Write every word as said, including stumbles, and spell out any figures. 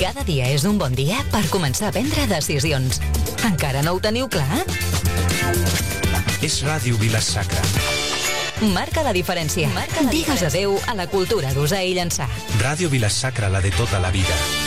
Cada dia és un bon dia per començar a prendre decisions. Encara no ho teniu clar? És Ràdio Vila-sacra. Marca la diferència. Marca la Digues adeu a la cultura d'usar i llançar. Ràdio Vila-sacra, la de tota la vida.